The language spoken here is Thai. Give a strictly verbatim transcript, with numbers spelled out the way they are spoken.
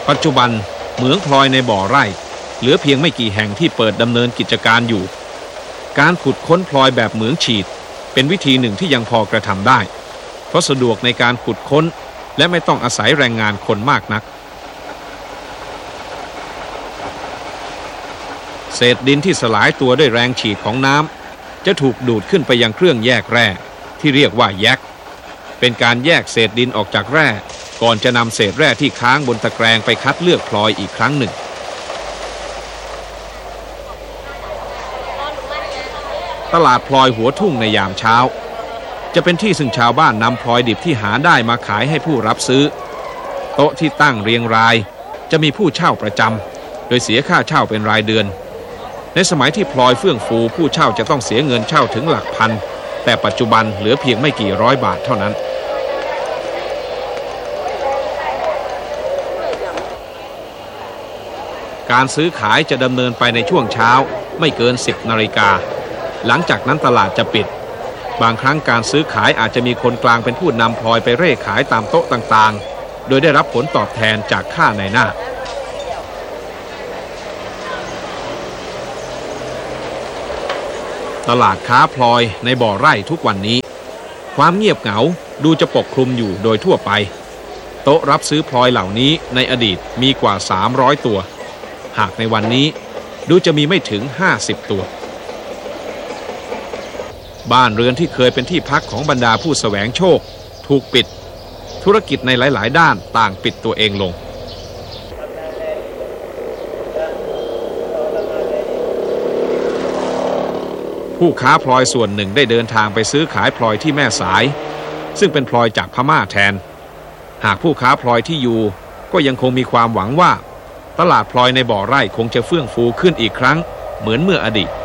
ปัจจุบันเหมืองพลอยในบ่อไร่เหลือเพียงไม่กี่แห่งที่เปิดดำเนินกิจการอยู่การขุดค้นพลอยแบบเหมืองฉีดเป็นวิธีหนึ่งที่ยังพอกระทำได้เพราะสะดวกในการขุดค้นและไม่ต้องอาศัยแรงงานคนมากนักเศษดินที่สลายตัวด้วยแรงฉีดของน้ำจะถูกดูดขึ้นไปยังเครื่องแยกแร่ที่เรียกว่าแยกเป็นการแยกเศษดินออกจากแร่ก่อนจะนำเศษแร่ที่ค้างบนตะแกรงไปคัดเลือกพลอยอีกครั้งหนึ่งตลาดพลอยหัวทุ่งในยามเช้าจะเป็นที่ซึ่งชาวบ้านนำพลอยดิบที่หาได้มาขายให้ผู้รับซื้อโต๊ะที่ตั้งเรียงรายจะมีผู้เช่าประจำโดยเสียค่าเช่าเป็นรายเดือนในสมัยที่พลอยเฟื่องฟูผู้เช่าจะต้องเสียเงินเช่าถึงหลักพันแต่ปัจจุบันเหลือเพียงไม่กี่ร้อยบาทเท่านั้นการซื้อขายจะดำเนินไปในช่วงเช้าไม่เกินสิบนาฬิกาหลังจากนั้นตลาดจะปิดบางครั้งการซื้อขายอาจจะมีคนกลางเป็นผู้นำพลอยไปเร่ขายตามโต๊ะต่างๆโดยได้รับผลตอบแทนจากค่าในหน้าตลาดค้าพลอยในบ่อไร่ทุกวันนี้ความเงียบเหงาดูจะปกคลุมอยู่โดยทั่วไปโต๊ะรับซื้อพลอยเหล่านี้ในอดีตมีกว่าสามร้อยตัวหากในวันนี้ดูจะมีไม่ถึงห้าสิบตัวบ้านเรือนที่เคยเป็นที่พักของบรรดาผู้แสวงโชคถูกปิดธุรกิจในหลายๆด้านต่างปิดตัวเองลงผู้ค้าพลอยส่วนหนึ่งได้เดินทางไปซื้อขายพลอยที่แม่สายซึ่งเป็นพลอยจากพม่าแทนหากผู้ค้าพลอยที่อยู่ก็ยังคงมีความหวังว่าตลาดพลอยในบ่อไร่คงจะเฟื่องฟูขึ้นอีกครั้งเหมือนเมื่ออดีต